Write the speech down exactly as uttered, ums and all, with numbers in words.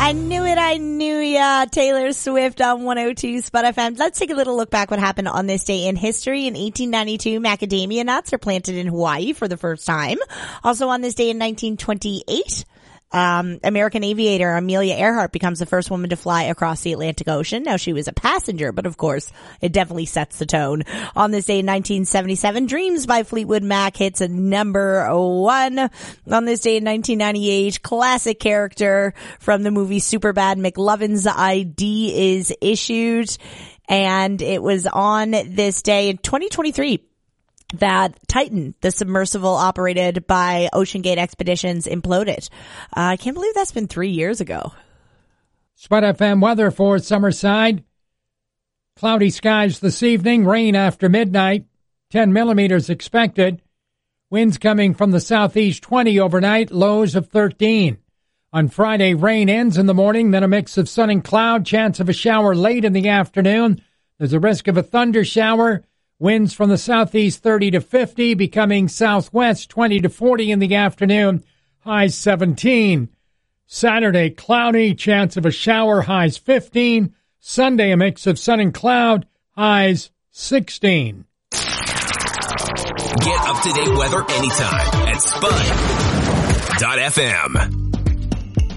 I knew it, I knew ya. Taylor Swift on one oh two Spot F M. Let's take a little look back what happened on this day in history. In eighteen ninety-two, macadamia nuts are planted in Hawaii for the first time. Also on this day in nineteen twenty-eight, Um, American aviator Amelia Earhart becomes the first woman to fly across the Atlantic Ocean. Now, she was a passenger, but of course, it definitely sets the tone. On this day in nineteen seventy-seven, Dreams by Fleetwood Mac hits a number one. On this day in nineteen ninety-eight, classic character from the movie Superbad, McLovin's I D is issued. And it was on this day in twenty twenty-three that Titan, the submersible operated by OceanGate Expeditions, imploded. Uh, I can't believe that's been three years ago. Spot F M weather for Summerside. Cloudy skies this evening, rain after midnight, ten millimeters expected. Winds coming from the southeast, twenty overnight, lows of thirteen. On Friday, rain ends in the morning, then a mix of sun and cloud, chance of a shower late in the afternoon. There's a risk of a thunder shower. Winds from the southeast thirty to fifty, becoming southwest twenty to forty in the afternoon, highs seventeen. Saturday, cloudy, chance of a shower, highs fifteen. Sunday, a mix of sun and cloud, highs sixteen. Get up-to-date weather anytime at Spud dot F M.